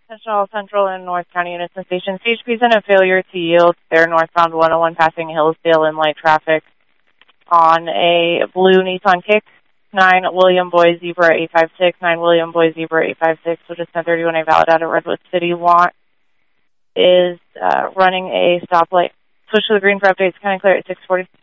Attention all Central and North County units and stations. CHP's in a failure to yield their northbound 101 passing Hillsdale in light traffic on a blue Nissan Kick. 9 William Boy Zebra 856, 9 William Boy Zebra 856, which is 1031A valid out of Redwood City. Want is running a stoplight. Switch to the green for updates. Kind of clear at 640.